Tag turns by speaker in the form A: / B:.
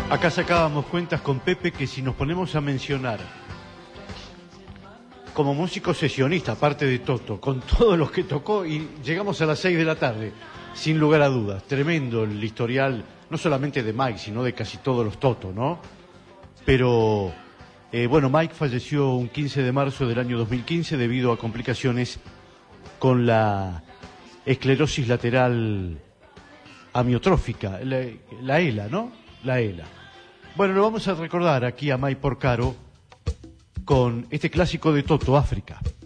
A: Acá sacábamos cuentas con Pepe que si nos ponemos a mencionar como músico sesionista, aparte de Toto, con todos los que tocó, y llegamos a las 6 de la tarde, sin lugar a dudas. Tremendo el historial, no solamente de Mike, sino de casi todos los Toto, ¿no? Pero, bueno, Mike falleció un 15 de marzo del año 2015 debido a complicaciones con la esclerosis lateral amiotrófica, la ELA, ¿no? La ELA. Bueno, lo vamos a recordar aquí a Mike Porcaro con este clásico de Toto, África.